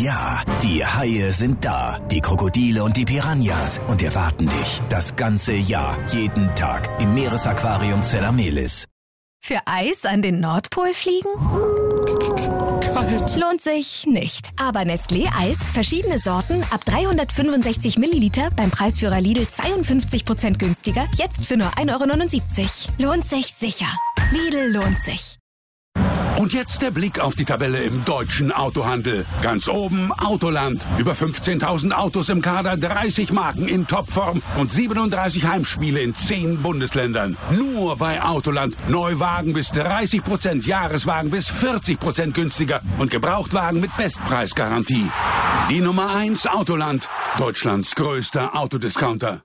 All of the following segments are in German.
Ja, die Haie sind da, die Krokodile und die Piranhas und erwarten dich das ganze Jahr, jeden Tag im Meeresaquarium Zelamelis. Für Eis an den Nordpol fliegen? Kalt. Lohnt sich nicht. Aber Nestlé Eis, verschiedene Sorten, ab 365 Milliliter, beim Preisführer Lidl 52% günstiger, jetzt für nur 1,79 €. Lohnt sich sicher. Lidl lohnt sich. Und jetzt der Blick auf die Tabelle im deutschen Autohandel. Ganz oben Autoland. Über 15.000 Autos im Kader, 30 Marken in Topform und 37 Heimspiele in 10 Bundesländern. Nur bei Autoland. Neuwagen bis 30%, Jahreswagen bis 40% günstiger und Gebrauchtwagen mit Bestpreisgarantie. Die Nummer 1 Autoland. Deutschlands größter Autodiscounter.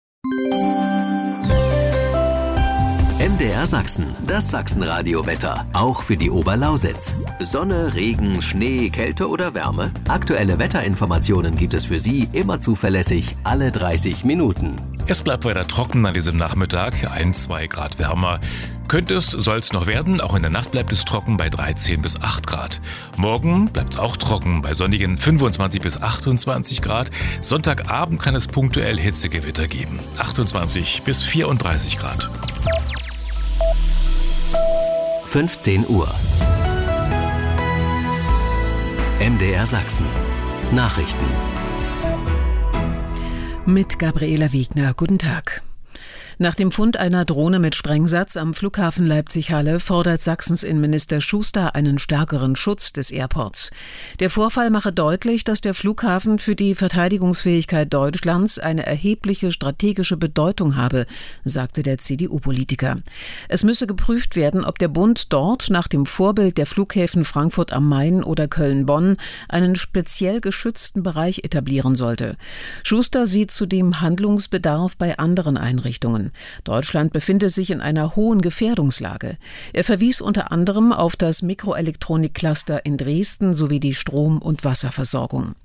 MDR Sachsen, das Sachsenradio-Wetter, auch für die Oberlausitz. Sonne, Regen, Schnee, Kälte oder Wärme? Aktuelle Wetterinformationen gibt es für Sie immer zuverlässig, alle 30 Minuten. Es bleibt weiter trocken an diesem Nachmittag, 1-2 Grad wärmer. Soll es noch werden, auch in der Nacht bleibt es trocken bei 13 bis 8 Grad. Morgen bleibt es auch trocken bei sonnigen 25 bis 28 Grad. Sonntagabend kann es punktuell Hitzegewitter geben, 28 bis 34 Grad. 15 Uhr. MDR Sachsen. Nachrichten. Mit Gabriela Wegner. Guten Tag. Nach dem Fund einer Drohne mit Sprengsatz am Flughafen Leipzig-Halle fordert Sachsens Innenminister Schuster einen stärkeren Schutz des Airports. Der Vorfall mache deutlich, dass der Flughafen für die Verteidigungsfähigkeit Deutschlands eine erhebliche strategische Bedeutung habe, sagte der CDU-Politiker. Es müsse geprüft werden, ob der Bund dort nach dem Vorbild der Flughäfen Frankfurt am Main oder Köln-Bonn einen speziell geschützten Bereich etablieren sollte. Schuster sieht zudem Handlungsbedarf bei anderen Einrichtungen. Deutschland befinde sich in einer hohen Gefährdungslage. Er verwies unter anderem auf das Mikroelektronik-Cluster in Dresden sowie die Strom- und Wasserversorgung.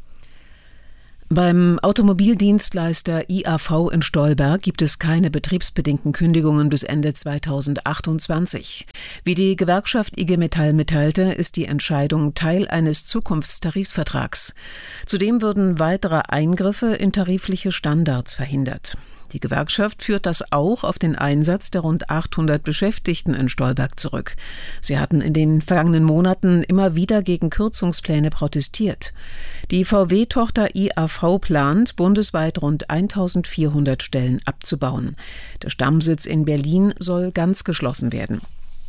Beim Automobildienstleister IAV in Stolberg gibt es keine betriebsbedingten Kündigungen bis Ende 2028. Wie die Gewerkschaft IG Metall mitteilte, ist die Entscheidung Teil eines Zukunftstarifvertrags. Zudem würden weitere Eingriffe in tarifliche Standards verhindert. Die Gewerkschaft führt das auch auf den Einsatz der rund 800 Beschäftigten in Stolberg zurück. Sie hatten in den vergangenen Monaten immer wieder gegen Kürzungspläne protestiert. Die VW-Tochter IAV plant, bundesweit rund 1.400 Stellen abzubauen. Der Stammsitz in Berlin soll ganz geschlossen werden.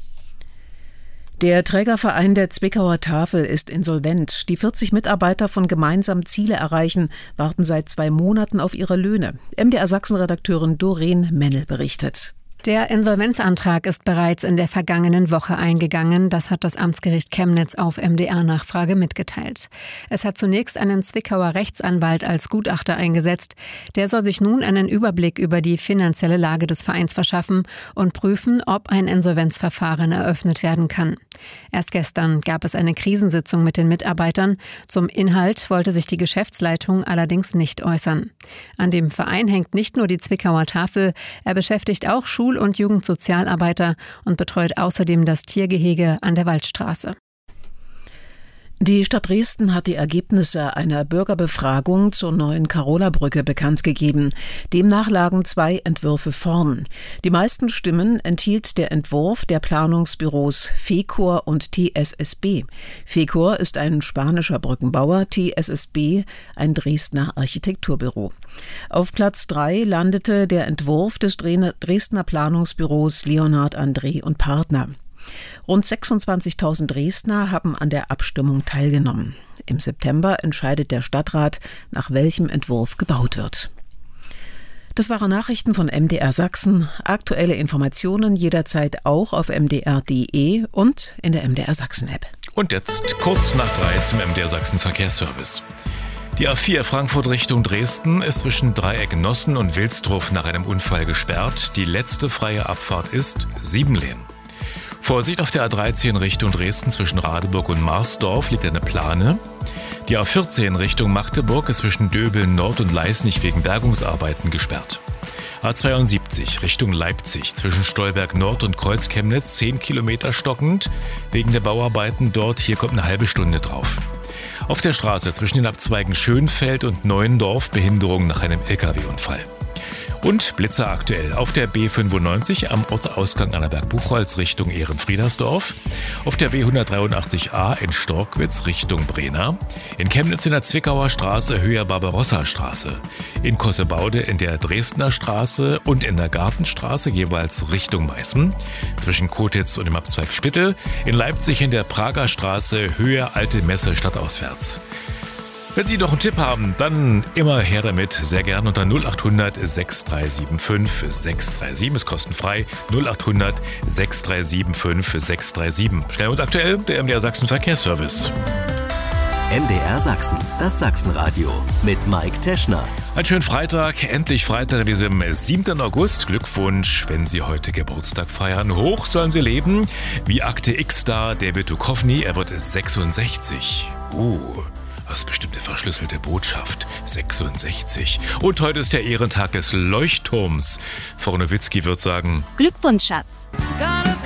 Der Trägerverein der Zwickauer Tafel ist insolvent. Die 40 Mitarbeiter von Gemeinsam Ziele erreichen warten seit 2 Monaten auf ihre Löhne. MDR Sachsen-Redakteurin Doreen Mennel berichtet. Der Insolvenzantrag ist bereits in der vergangenen Woche eingegangen. Das hat das Amtsgericht Chemnitz auf MDR-Nachfrage mitgeteilt. Es hat zunächst einen Zwickauer Rechtsanwalt als Gutachter eingesetzt. Der soll sich nun einen Überblick über die finanzielle Lage des Vereins verschaffen und prüfen, ob ein Insolvenzverfahren eröffnet werden kann. Erst gestern gab es eine Krisensitzung mit den Mitarbeitern. Zum Inhalt wollte sich die Geschäftsleitung allerdings nicht äußern. An dem Verein hängt nicht nur die Zwickauer Tafel, er beschäftigt auch Schul- und Jugendsozialarbeiter und betreut außerdem das Tiergehege an der Waldstraße. Die Stadt Dresden hat die Ergebnisse einer Bürgerbefragung zur neuen Karola-Brücke bekannt gegeben. Demnach lagen 2 Entwürfe vorn. Die meisten Stimmen enthielt der Entwurf der Planungsbüros FECOR und TSSB. FECOR ist ein spanischer Brückenbauer, TSSB ein Dresdner Architekturbüro. Auf Platz 3 landete der Entwurf des Dresdner Planungsbüros Leonhard André und Partner. Rund 26.000 Dresdner haben an der Abstimmung teilgenommen. Im September entscheidet der Stadtrat, nach welchem Entwurf gebaut wird. Das waren Nachrichten von MDR Sachsen. Aktuelle Informationen jederzeit auch auf mdr.de und in der MDR Sachsen-App. Und jetzt kurz nach 3 zum MDR Sachsen Verkehrsservice. Die A4 Frankfurt Richtung Dresden ist zwischen Dreieck Nossen und Wilsdruf nach einem Unfall gesperrt. Die letzte freie Abfahrt ist Siebenlehn. Vorsicht auf der A13 Richtung Dresden zwischen Radeburg und Marsdorf liegt eine Plane. Die A14 Richtung Magdeburg ist zwischen Döbeln Nord und Leisnig wegen Bergungsarbeiten gesperrt. A72 Richtung Leipzig zwischen Stolberg Nord und Kreuz-Chemnitz 10 Kilometer stockend wegen der Bauarbeiten dort. Hier kommt eine halbe Stunde drauf. Auf der Straße zwischen den Abzweigen Schönfeld und Neuendorf Behinderung nach einem LKW-Unfall. Und Blitzer aktuell auf der B95 am Ortsausgang Annaberg-Buchholz Richtung Ehrenfriedersdorf, auf der B183a in Storkwitz Richtung Brena, in Chemnitz in der Zwickauer Straße Höhe Barbarossa-Straße, in Kossebaude in der Dresdner Straße und in der Gartenstraße jeweils Richtung Meißen, zwischen Kotitz und dem Abzweig Spittel, in Leipzig in der Prager Straße Höhe Alte Messe stadtauswärts. Wenn Sie noch einen Tipp haben, dann immer her damit, sehr gern unter 0800 6375 637, ist kostenfrei, 0800 6375 637. Schnell und aktuell, der MDR Sachsen Verkehrsservice. MDR Sachsen, das Sachsenradio mit Mike Teschner. Einen schönen Freitag, endlich Freitag an diesem 7. August. Glückwunsch, wenn Sie heute Geburtstag feiern. Hoch sollen Sie leben, wie Akte X-Star David Duchovny, er wird 66. Das ist bestimmt eine verschlüsselte Botschaft. 66. Und heute ist der Ehrentag des Leuchtturms. Frau Nowitzki wird sagen: Glückwunsch, Schatz.